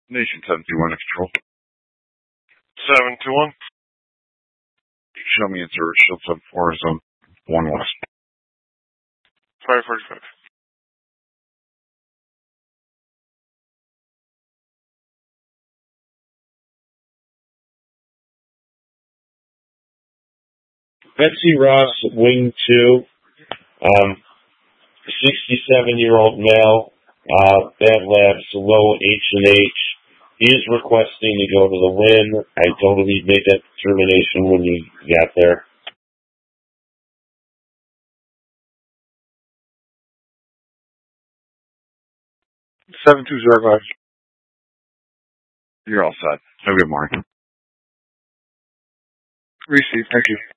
Nation 721 control. 721. Show me answer shield sub 4 zone 1 west. 545. Betsy Ross, Wing 2, 67-year-old male, bad labs, low H&H. He is requesting to go to the win. I told him he'd make that determination when he got there. 7205. You're all set. Have a good morning. Receive. Thank you.